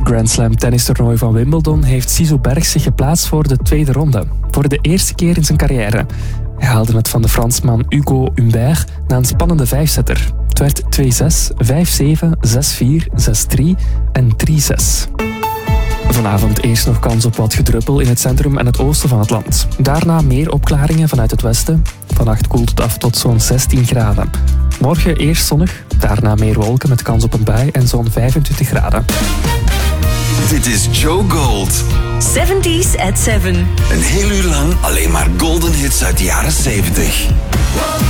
Grand Slam tennistoernooi van Wimbledon heeft Sizo Berg zich geplaatst voor de tweede ronde. Voor de eerste keer in zijn carrière. Hij haalde het van de Fransman Hugo Humbert na een spannende vijfsetter. Het werd 2-6, 5-7, 6-4, 6-3 en 3-6. Vanavond eerst nog kans op wat gedruppel in het centrum en het oosten van het land. Daarna meer opklaringen vanuit het westen. Vannacht koelt het af tot zo'n 16 graden. Morgen eerst zonnig, daarna meer wolken met kans op een bui en zo'n 25 graden. Dit is Joe Gold. 70s at 7. Een heel uur lang alleen maar golden hits uit de jaren 70.